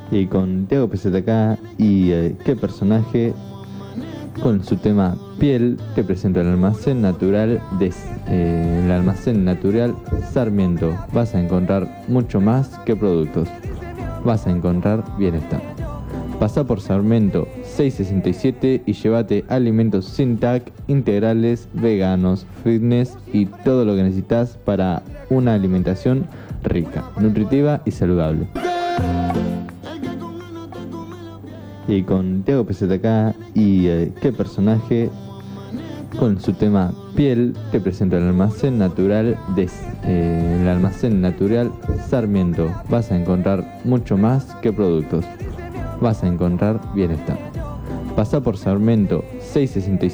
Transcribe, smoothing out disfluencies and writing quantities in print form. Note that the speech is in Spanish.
Y con Tiago PZK y qué personaje con su tema piel te presento el almacén natural Sarmiento. Vas a encontrar mucho más que productos, vas a encontrar bienestar. Pasá por Sarmiento 667 y llévate alimentos sin TAC, integrales, veganos, fitness y todo lo que necesitas para una alimentación rica, nutritiva y saludable. Y con Tiago PZK y qué personaje con su tema piel te presento el almacén natural Sarmiento. Vas a encontrar mucho más que productos, vas a encontrar bienestar. Pasá por Sarmiento 667